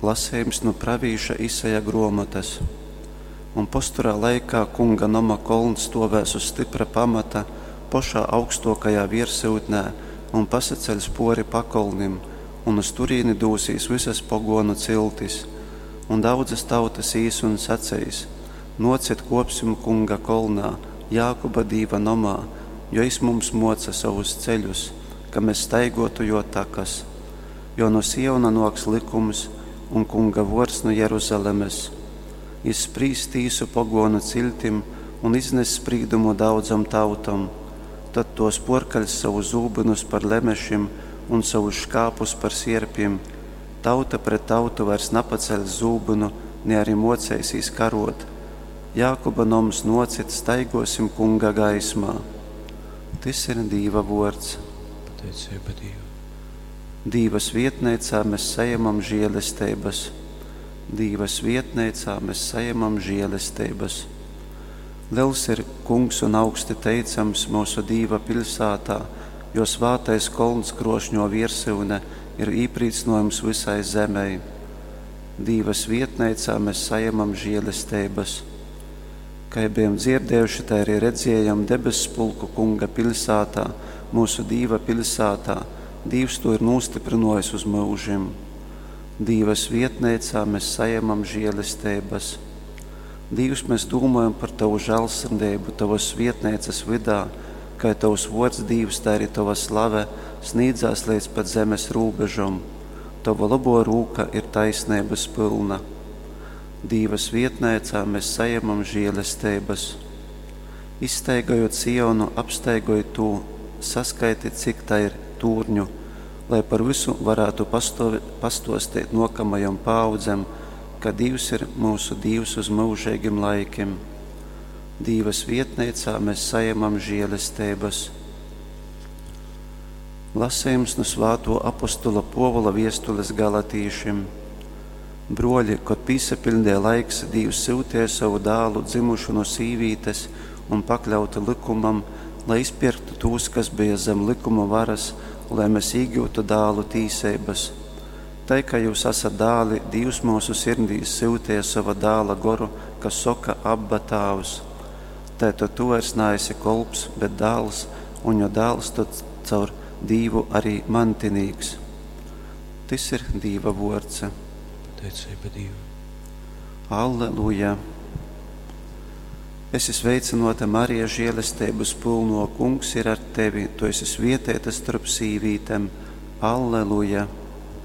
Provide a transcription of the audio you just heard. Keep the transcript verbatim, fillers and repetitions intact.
Lasējums no pravīša Isaja gromatas. Un posturā laikā kunga nama kolns stovēs uz stipra pamata, pošā augstokajā virsūtnē un pasaceļ spori pakolnim, un uz turīni dūsīs visas pogonu ciltis. Un daudzas tautas īs un sacīs: nociet kopsim kunga kolnā, Jākuba dīva nomā, jo es mums moca savus ceļus, ka mēs staigotu jo takas. Jo no Siona noks likums un kunga vors no Jeruzalemes. Izsprīs tīsu pogonu ciltim un iznes sprīdumu daudzam tautam. Tad tos porkaļs savu zūbinus par lemešim un savus škāpus par sierpiem. Tauta pret tautu vairs napaceļ zūbinu, ne arī mocēsīs karot. Jākuba noms nocit, staigosim kunga gaismā. Tas ir Dīva vords. Pateicība Dievam. Dīvas vietnēcā mēs sajamam žēlestības. Dīvas vietnēcā mēs sajamam žēlestības. Liels ir kungs un augsti teicams mūsu Dīva pilsātā, jo svātais kolns krošņo virsūne ir īprīcinojums visai zemei. Dīvas vietnēcā mēs sajamam žēlestības. Kā bijām dzirdējuši, tā arī redzējam debespulku kunga pilsātā, mūsu Dīva pilsātā. Dievs to ir nostiprinojis uz mūžiem. Dīvas vietnēcā mēs sajamam žēlestības. Dievs, mēs domājam par Tavu žēlsirdību Tavas vietnēcas vidā, kā Tavs vords Dievs, tā arī Tava slave sniedzās līdz pat zemes rūbežam. Tava labo rūka ir taisnības pilna. Dīvas vietnēcā mēs sajamam žēlestības. Izsteigojot Sionu, apsteigojot to, saskaiti, cik tā ir tūrņu, lai par visu varētu pastovi, pastostīt nokamajam paudzem, ka Dievs ir mūsu Dievs uz mūžīgiem laikiem. Dīvas vietnēcā mēs sajamam žēlestības. Lasējums no svāto apostola Povola viestules galatīšiem. Broļi, kad pīsapildīja laiks, Dievs sūtīja savu dālu dzimušu no sīvītes un pakļautu likumam, lai izpirktu tūs, kas bija zem likuma varas, lai mēs iegūtu dālu tīsības. Tai, ka jūs esat dāli, Dievs mūsu sirdīs sūtīja sava dāla goru, kas soka Abba Tāvs. Tātad tu vairs neesi kolps, bet dāls, un jo dāls tad caur Dīvu arī mantinīgs. Tas ir Dīva vords. Pateicība Dievam. Alleluja! Es esmu sveicinota Marija, žēlestības pilno, kungs ir ar tevi, tu esi svietēta starp sīvītēm. Alleluja!